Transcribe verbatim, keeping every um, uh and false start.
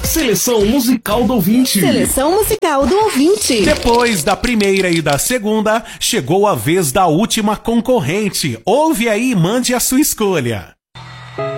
Seleção musical do ouvinte. Seleção musical do ouvinte. Depois da primeira e da segunda, chegou a vez da última concorrente. Ouve aí e mande a sua escolha.